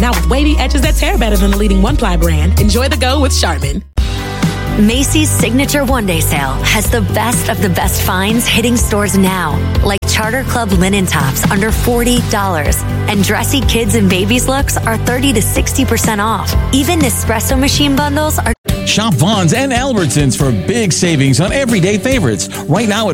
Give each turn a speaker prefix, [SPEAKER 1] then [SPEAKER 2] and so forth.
[SPEAKER 1] Now with wavy edges that tear better than the leading one-ply brand, enjoy the go with Charmin.
[SPEAKER 2] Macy's Signature One Day Sale has the best of the best finds hitting stores now, like Charter Club linen tops under $40, and dressy kids and babies looks are 30 to 60% off. Even Nespresso machine bundles are...
[SPEAKER 3] Shop Vons and Albertsons for big savings on everyday favorites. Right now at